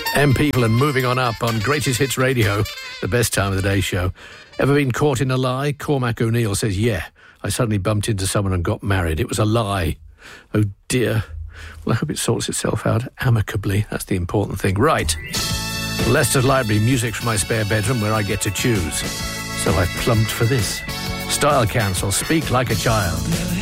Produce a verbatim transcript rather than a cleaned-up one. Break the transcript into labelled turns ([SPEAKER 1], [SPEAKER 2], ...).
[SPEAKER 1] M People and Moving On Up on Greatest Hits Radio, the best time of the day show. Ever been caught in a lie? Cormac O'Neill says, yeah, I suddenly bumped into someone and got married. It was a lie. Oh dear. Well, I hope it sorts itself out amicably. That's the important thing. Right. Leicester's Library, music from my spare bedroom where I get to choose. So I've plumped for this. Style Council, Speak Like a Child.